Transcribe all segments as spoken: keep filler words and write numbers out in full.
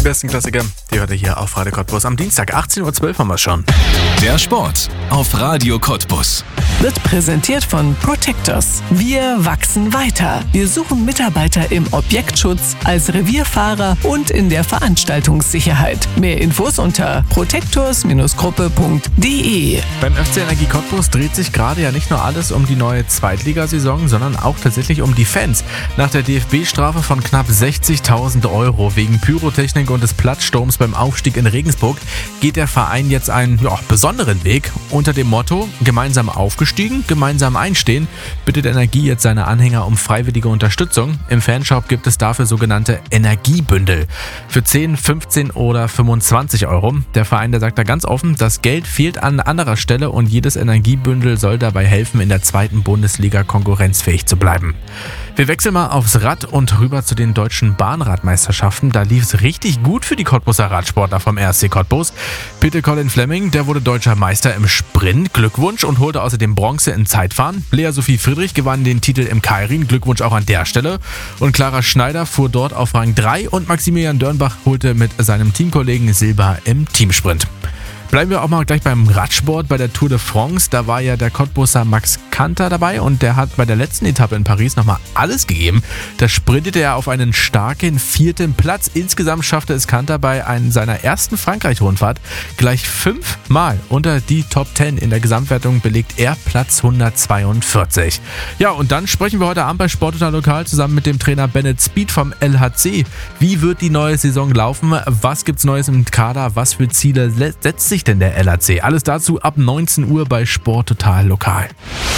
besten Klassiker, die hört ihr hier auf Radio Cottbus. Am Dienstag, achtzehn Uhr zwölf haben wir schon. Der Sport auf Radio Cottbus. Wird präsentiert von Protectors. Wir wachsen weiter. Wir suchen Mitarbeiter im Objektschutz, als Revierfahrer und in der Veranstaltungssicherheit. Mehr Infos unter protectors Gruppe punkt de. Beim F C Energie Cottbus dreht sich gerade ja nicht nur alles um die neue Zweitligasaison, sondern auch tatsächlich um die Fans. Nach der D F B-Strafe von knapp sechzigtausend Euro wegen Pyrotechnik und des Platzsturms beim Aufstieg in Regensburg geht der Verein jetzt einen ja, besonderen Weg. Unter dem Motto gemeinsam aufgestiegen, gemeinsam einstehen, bittet Energie jetzt seine Anhänger um freiwillige Unterstützung. Im Fanshop gibt es dafür sogenannte Energiebündel für zehn, fünfzehn oder fünfundzwanzig Euro. Der Verein, der sagt da ganz offen, das Geld fehlt an anderer Stelle und jedes Energiebündel soll dabei helfen, in der zweiten Bundesliga konkurrenzfähig zu bleiben. Wir wechseln mal aufs Rad und rüber zu den deutschen Bahnradmeisterschaften. Da lief es richtig gut für die Cottbuser Radsportler vom R S C Cottbus. Peter Colin Fleming, der wurde deutscher Meister im Sprint. Glückwunsch, und holte außerdem Bronze in Zeitfahren. Lea Sophie Friedrich gewann den Titel im Keirin. Glückwunsch auch an der Stelle. Und Clara Schneider fuhr dort auf Rang drei und Maximilian Dörnbach holte mit seinem Teamkollegen Silber im Teamsprint. Bleiben wir auch mal gleich beim Radsport, bei der Tour de France. Da war ja der Cottbuser Max Kanter dabei und der hat bei der letzten Etappe in Paris nochmal alles gegeben. Da sprintete er auf einen starken vierten Platz. Insgesamt schaffte es Kanter bei einem seiner ersten Frankreich-Rundfahrt gleich fünfmal unter die Top zehn. In der Gesamtwertung belegt er Platz hundertzweiundvierzig. Ja, und dann sprechen wir heute Abend bei Sporttotal Lokal zusammen mit dem Trainer Bennett Speed vom L H C. Wie wird die neue Saison laufen? Was gibt's Neues im Kader? Was für Ziele setzt sich denn der L H C? Alles dazu ab neunzehn Uhr bei Sporttotal Lokal.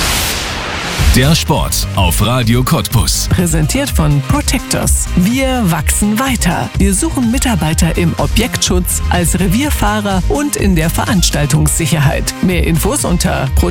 Der Sport auf Radio Cottbus. Präsentiert von Protectors. Wir wachsen weiter. Wir suchen Mitarbeiter im Objektschutz, als Revierfahrer und in der Veranstaltungssicherheit. Mehr Infos unter